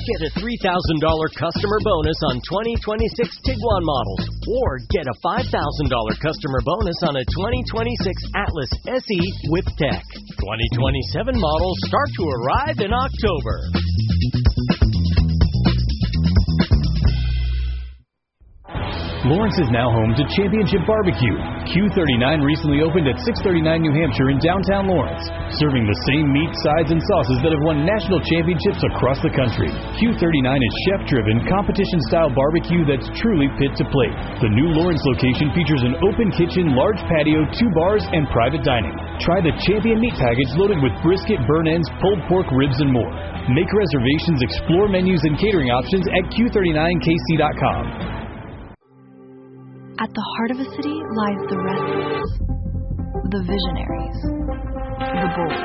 Get a $3,000 customer bonus on 2026 Tiguan models, or get a $5,000 customer bonus on a 2026 Atlas SE with tech. 2027 models start to arrive in October. Lawrence is now home to Championship Barbecue. Q39 recently opened at 639 New Hampshire in downtown Lawrence, serving the same meat, sides, and sauces that have won national championships across the country. Q39 is chef-driven, competition-style barbecue that's truly pit to plate. The new Lawrence location features an open kitchen, large patio, 2 bars, and private dining. Try the Champion Meat Package loaded with brisket, burn ends, pulled pork, ribs, and more. Make reservations, explore menus and catering options at Q39KC.com. At the heart of a city lies the restless, the visionaries, the bold.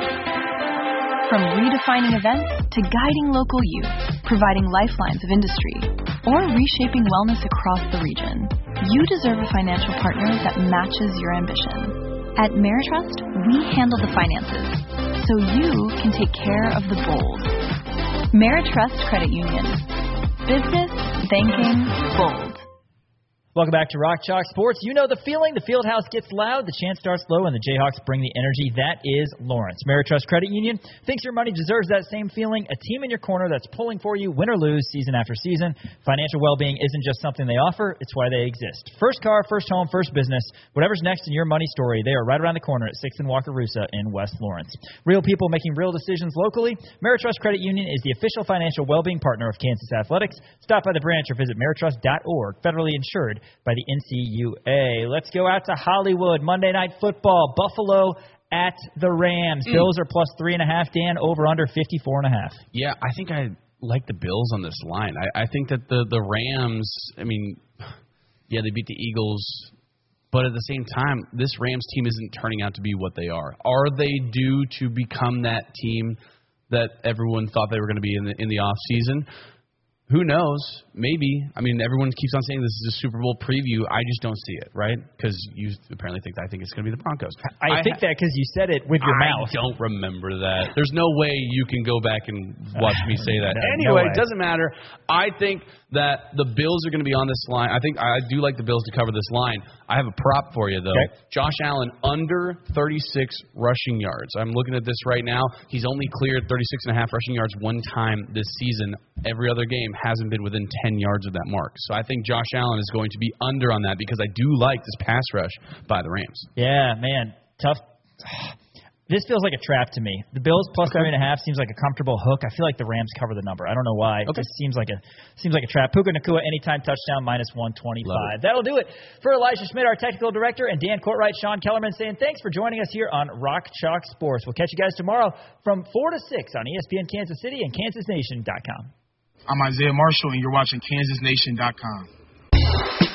From redefining events to guiding local youth, providing lifelines of industry, or reshaping wellness across the region, you deserve a financial partner that matches your ambition. At Meritrust, we handle the finances, so you can take care of the bold. Meritrust Credit Union. Business, banking, bold. Welcome back to Rock Chalk Sports. You know the feeling. The field house gets loud, the chant starts low, and the Jayhawks bring the energy. That is Lawrence. Meritrust Credit Union thinks your money deserves that same feeling. A team in your corner that's pulling for you, win or lose, season after season. Financial well-being isn't just something they offer, it's why they exist. First car, first home, first business. Whatever's next in your money story, they are right around the corner at 6th and Wakarusa in West Lawrence. Real people making real decisions locally. Meritrust Credit Union is the official financial well-being partner of Kansas Athletics. Stop by the branch or visit meritrust.org, federally insured by the NCUA. Let's go out to Hollywood. Monday Night Football. Buffalo at the Rams. Bills are plus 3.5. Dan, over under 54.5. Yeah, I think I like the Bills on this line. I think that the Rams, I mean, yeah, they beat the Eagles, but at the same time, this Rams team isn't turning out to be what they are. Are they due to become that team that everyone thought they were going to be in the offseason? Who knows? Maybe. I mean, everyone keeps on saying this is a Super Bowl preview. I just don't see it, right? Because you apparently think I think it's going to be the Broncos. I think that because you said it with your mouth. I don't remember that. There's no way you can go back and watch me say that. No Anyway, it doesn't matter. I think that the Bills are going to be on this line. I think I do like the Bills to cover this line. I have a prop for you, though. Okay. Josh Allen, under 36 rushing yards. I'm looking at this right now. He's only cleared 36.5 rushing yards one time this season. Every other game hasn't been within 10 yards of that mark. So I think Josh Allen is going to be under on that because I do like this pass rush by the Rams. Yeah, man. Tough. This feels like a trap to me. The Bills plus 3.5 seems like a comfortable hook. I feel like the Rams cover the number. I don't know why. Okay. It seems like a trap. Puka Nacua, anytime touchdown, minus 125. That'll do it for Elijah Schmidt, our technical director, and Dan Courtwright, Sean Kellerman saying thanks for joining us here on Rock Chalk Sports. We'll catch you guys tomorrow from 4 to 6 on ESPN Kansas City and KansasNation.com. I'm Isaiah Marshall, and you're watching KansasNation.com.